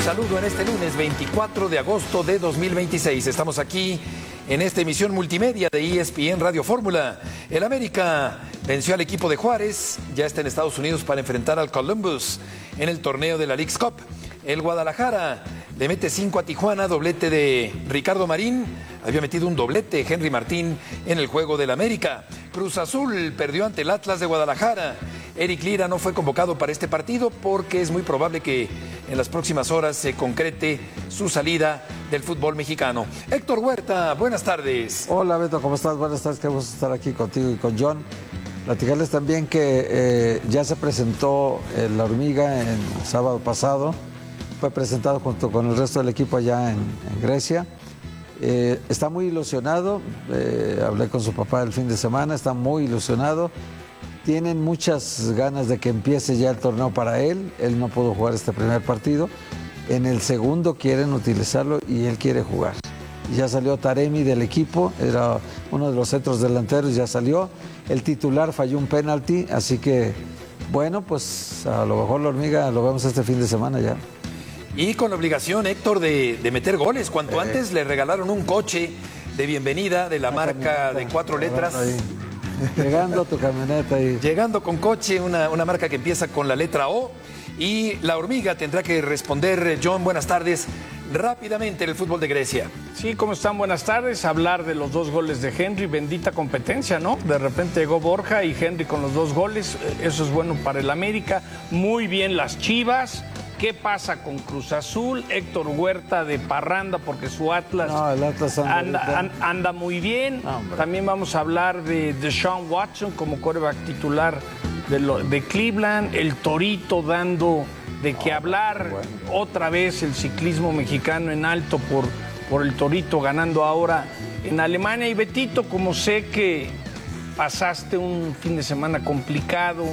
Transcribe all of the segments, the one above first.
saludo en este lunes 24 de agosto de 2026. Estamos aquí en esta emisión multimedia de ESPN Radio Fórmula. El América venció al equipo de Juárez, ya está en Estados Unidos para enfrentar al Columbus en el torneo de la Leagues Cup. El Guadalajara le mete 5 a Tijuana, doblete de Ricardo Marín. Había metido un doblete Henry Martín en el juego del América. Cruz Azul perdió ante el Atlas de Guadalajara. Eric Lira no fue convocado para este partido porque es muy probable que en las próximas horas se concrete su salida del fútbol mexicano. Héctor Huerta, buenas tardes. Hola Beto, ¿cómo estás? Buenas tardes, qué gusto estar aquí contigo y con John. Platicarles también que ya se presentó La Hormiga el sábado pasado. Fue presentado junto con el resto del equipo allá en Grecia. Está muy ilusionado, hablé con su papá el fin de semana, está muy ilusionado. Tienen muchas ganas de que empiece ya el torneo para él. Él no pudo jugar este primer partido. En el segundo quieren utilizarlo y él quiere jugar. Ya salió Taremi del equipo, era uno de los centros delanteros, ya salió. El titular falló un penalti, así que, bueno, pues a lo mejor La Hormiga lo vemos este fin de semana ya. Y con la obligación, Héctor, de meter goles. Cuanto antes le regalaron un coche de bienvenida de la marca de 4 letras. Llegando a tu camioneta ahí. Llegando con coche, una marca que empieza con la letra O. Y La Hormiga tendrá que responder, John, buenas tardes, rápidamente en el fútbol de Grecia. Sí, ¿cómo están? Buenas tardes. Hablar de los 2 goles de Henry, bendita competencia, ¿no? De repente llegó Borja y Henry con los 2 goles. Eso es bueno para el América. Muy bien las Chivas. ¿Qué pasa con Cruz Azul? Héctor Huerta de parranda porque su Atlas, el Atlas anda muy bien. También vamos a hablar de Deshaun Watson como quarterback titular de Cleveland. El Torito dando de qué hablar. Bueno. Otra vez el ciclismo mexicano en alto por el Torito ganando ahora en Alemania. Y Betito, como sé que pasaste un fin de semana complicado,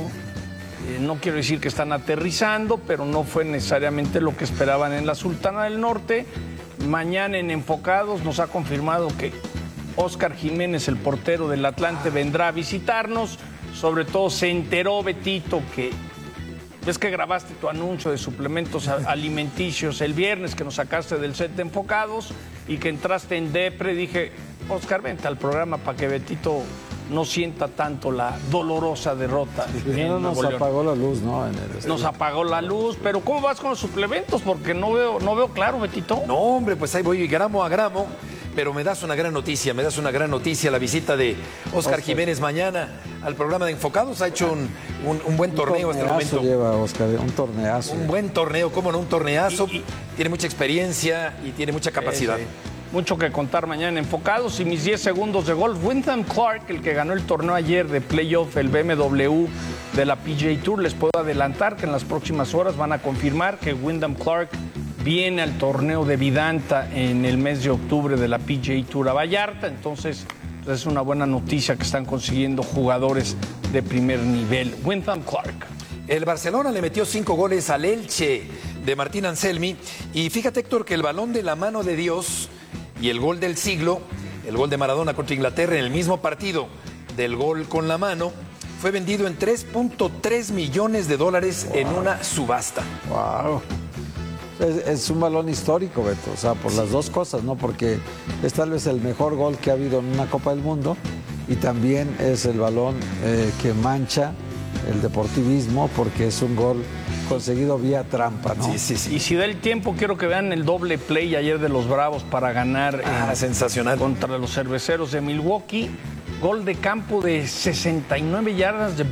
no quiero decir que están aterrizando, pero no fue necesariamente lo que esperaban en la Sultana del Norte. Mañana en Enfocados nos ha confirmado que Óscar Jiménez, el portero del Atlante, vendrá a visitarnos. Sobre todo se enteró, Betito, que ves que grabaste tu anuncio de suplementos alimenticios el viernes, que nos sacaste del set de Enfocados y que entraste en depre. Dije, Óscar, vente al programa para que Betito no sienta tanto la dolorosa derrota. Primero nos apagó la luz, ¿no? Nos apagó la luz, pero ¿cómo vas con los suplementos? Porque no veo claro, Betito. No, hombre, pues ahí voy gramo a gramo, pero me das una gran noticia, la visita de Óscar Jiménez mañana al programa de Enfocados. Ha hecho un buen torneo hasta el momento. Lleva Óscar, un torneazo. Un buen torneo, cómo no, un torneazo. Tiene mucha experiencia y tiene mucha capacidad. Sí. Mucho que contar mañana en Enfocados. Y mis 10 segundos de golf. Wyndham Clark, el que ganó el torneo ayer de playoff, el BMW de la PGA Tour, les puedo adelantar que en las próximas horas van a confirmar que Wyndham Clark viene al torneo de Vidanta en el mes de octubre de la PGA Tour a Vallarta. Entonces, es una buena noticia que están consiguiendo jugadores de primer nivel. Wyndham Clark. El Barcelona le metió 5 goles al Elche de Martín Anselmi. Y fíjate, Héctor, que el balón de la mano de Dios y el gol del siglo, el gol de Maradona contra Inglaterra en el mismo partido del gol con la mano, fue vendido en $3.3 millones en una subasta. ¡Wow! Es un balón histórico, Beto, o sea, por las dos cosas, ¿no? Porque es tal vez el mejor gol que ha habido en una Copa del Mundo y también es el balón que mancha el deportivismo porque es un gol conseguido vía trampa, ¿no? Sí. Y si da el tiempo, quiero que vean el doble play ayer de los Bravos para ganar sensacional contra los Cerveceros de Milwaukee. Gol de campo de 69 yardas de